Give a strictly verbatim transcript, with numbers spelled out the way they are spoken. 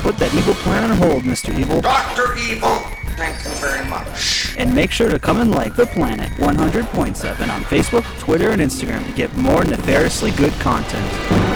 put that evil plan on hold, Mister Evil. Doctor Evil, thank you very much. And make sure to come and like The Planet one hundred point seven on Facebook, Twitter, and Instagram to get more nefariously good content.